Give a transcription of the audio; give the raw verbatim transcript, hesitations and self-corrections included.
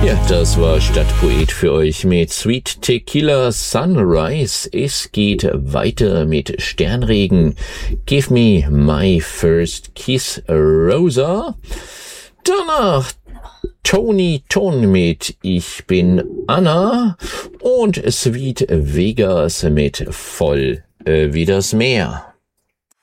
Ja, das war Stadtpoet für euch mit Sweet Tequila Sunrise. Es geht weiter mit Sternregen. Give me my first kiss, Rosa. Danach Tony Ton mit Ich bin Anna und Sweet Vegas mit Voll äh, wie das Meer.